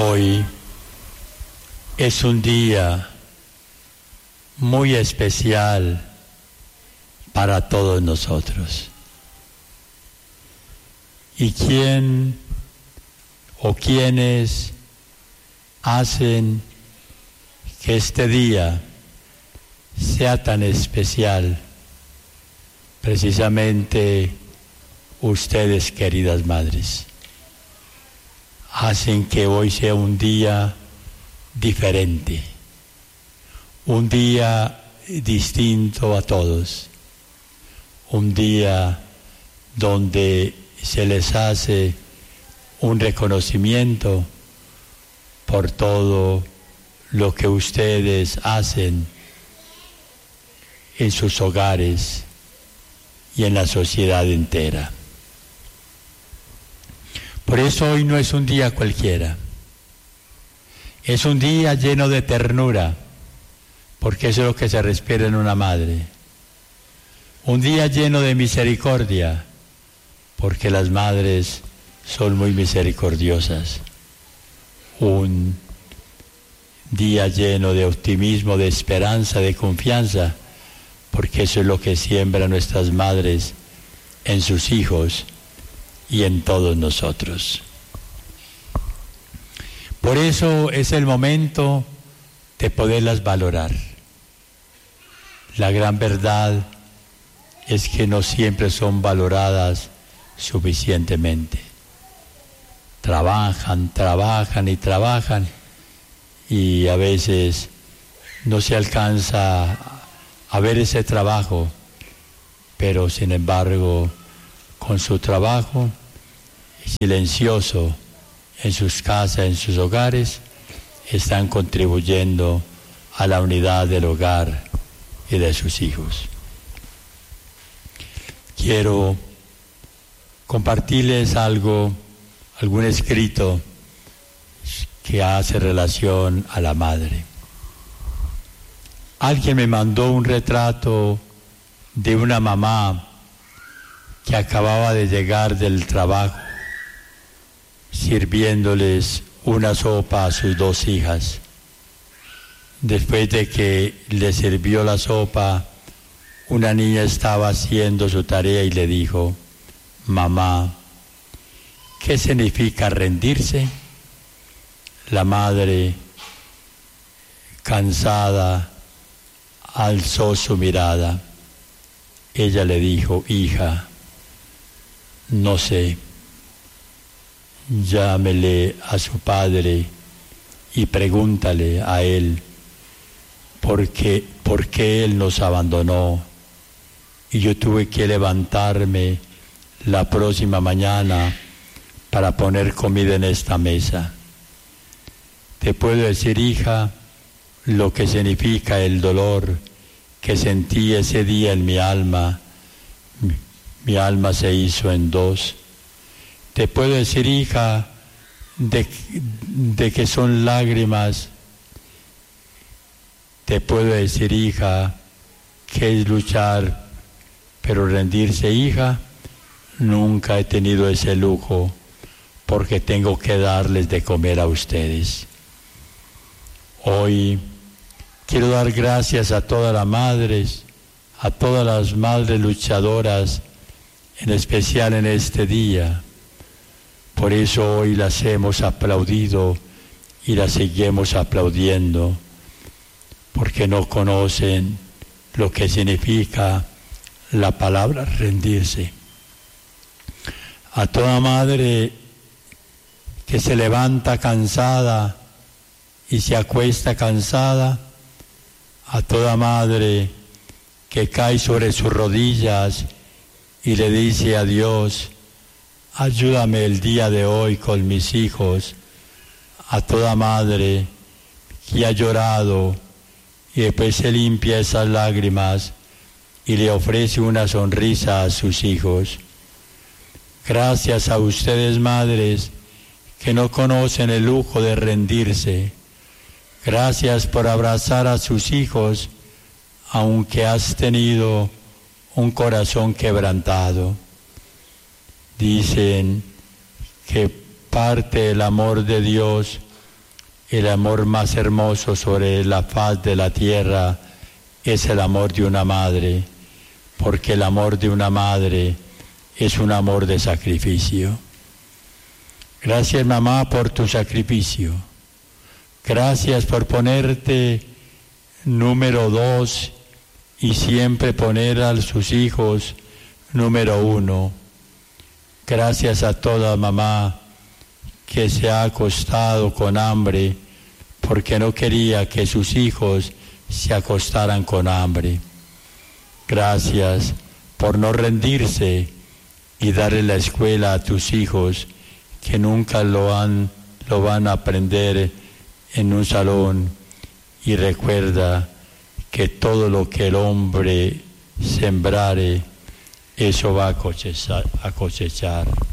Hoy es un día muy especial para todos nosotros. ¿Y quién o quiénes hacen que este día sea tan especial? Precisamente ustedes, queridas madres, hacen que hoy sea un día diferente, un día distinto a todos, un día donde se les hace un reconocimiento por todo lo que ustedes hacen en sus hogares y en la sociedad entera. Por eso hoy no es un día cualquiera, es un día lleno de ternura, porque eso es lo que se respira en una madre. Un día lleno de misericordia, porque las madres son muy misericordiosas. Un día lleno de optimismo, de esperanza, de confianza, porque eso es lo que siembran nuestras madres en sus hijos y en todos nosotros. Por eso es el momento de poderlas valorar. La gran verdad es que no siempre son valoradas suficientemente. Trabajan y a veces no se alcanza a ver ese trabajo, pero sin embargo, con su trabajo silencioso en sus casas, en sus hogares, están contribuyendo a la unidad del hogar y de sus hijos. Quiero compartirles algún escrito que hace relación a la madre. Alguien me mandó un retrato de una mamá que acababa de llegar del trabajo, sirviéndoles una sopa a sus dos hijas. Después de que le sirvió la sopa, una niña estaba haciendo su tarea y le dijo: mamá, ¿qué significa rendirse? La madre, cansada, alzó su mirada. Ella le dijo: hija, no sé, llámele a su padre y pregúntale a él por qué él nos abandonó y yo tuve que levantarme la próxima mañana para poner comida en esta mesa. Te puedo decir, hija, lo que significa el dolor que sentí ese día en mi alma. Mi alma se hizo en dos. Te puedo decir, hija, de que son lágrimas. Te puedo decir, hija, que es luchar, pero rendirse, hija, nunca he tenido ese lujo, porque tengo que darles de comer a ustedes. Hoy quiero dar gracias a todas las madres, a todas las madres luchadoras, en especial en este día. Por eso hoy las hemos aplaudido y las seguimos aplaudiendo, porque no conocen lo que significa la palabra rendirse. A toda madre que se levanta cansada y se acuesta cansada, a toda madre que cae sobre sus rodillas y le dice a Dios: ayúdame el día de hoy con mis hijos. A toda madre que ha llorado y después se limpia esas lágrimas y le ofrece una sonrisa a sus hijos. Gracias a ustedes, madres, que no conocen el lujo de rendirse. Gracias por abrazar a sus hijos, aunque has tenido un corazón quebrantado. Dicen que parte del amor de Dios el amor más hermoso sobre la faz de la tierra es el amor de una madre, porque el amor de una madre es un amor de sacrificio. Gracias, mamá, por tu sacrificio. Gracias por ponerte número 2 y siempre poner a sus hijos número 1. Gracias a toda mamá que se ha acostado con hambre porque no quería que sus hijos se acostaran con hambre. Gracias por no rendirse y darle la escuela a tus hijos que nunca lo van a aprender en un salón. Y recuerda que todo lo que el hombre sembrare, eso va a cosechar.